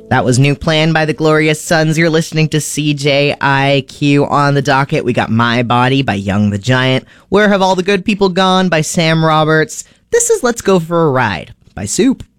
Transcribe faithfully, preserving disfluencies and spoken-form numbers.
That was New Plan by the Glorious Sons. You're listening to C J I Q. On the docket, we got My Body by Young the Giant, Where Have All the Good People Gone by Sam Roberts. This is Let's Go for a Ride by Soup.